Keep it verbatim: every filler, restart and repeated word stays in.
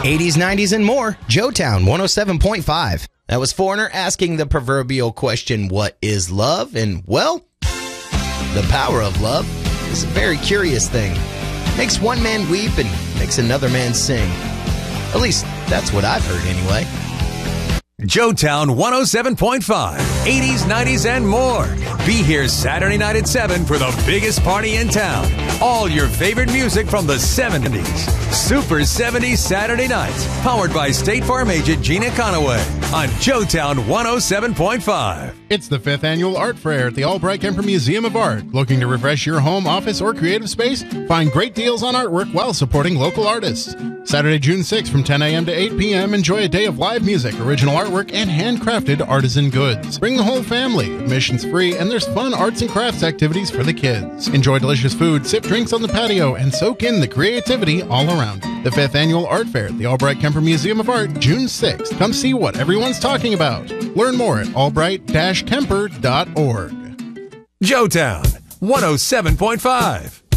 eighties, nineties, and more. Joetown one oh seven point five. That was Foreigner asking the proverbial question, what is love? And, well, the power of love is a very curious thing. Makes one man weep and makes another man sing. At least, that's what I've heard anyway. Joetown one oh seven point five, eighties, nineties, and more. Be here Saturday night at seven for the biggest party in town. All your favorite music from the seventies. Super seventies Saturday nights. Powered by State Farm agent Gina Conaway on Joetown one oh seven point five. It's the fifth annual Art Fair at the Albright Kemper Museum of Art. Looking to refresh your home, office, or creative space? Find great deals on artwork while supporting local artists. Saturday, June sixth from ten a.m. to eight p.m. Enjoy a day of live music, original artwork, and handcrafted artisan goods. Bring the whole family. Admission's free, and there's fun arts and crafts activities for the kids. Enjoy delicious food, sip drinks on the patio, and soak in the creativity all around you. The fifth annual Art Fair at the Albright Kemper Museum of Art, June sixth. Come see what everyone's talking about. Learn more at albright dash kemper dot org. Joetown one oh seven point five.